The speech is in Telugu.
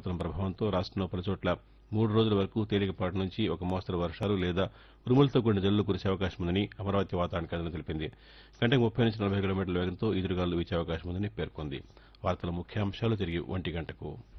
ఉపరితలం ప్రభావంతో రాష్టంలో పలుచోట్ల 3 రోజుల వరకు తేలికపాటి నుంచి ఒక మోస్తరు వర్షాలు లేదా ఉరుములతో కూడిన జల్లులు కురిసే అవకాశం ఉందని అమరావతి వాతావరణ కేంద్రం తెలిపింది. గంటకు 30 నుంచి 40 కిలోమీటర్ల వేగంతో ఈదురుగాలులు వీచే అవకాశం ఉందని పేర్కొంది. వార్తల ముఖ్యాంశాలు తిరిగి 1 గంటకు.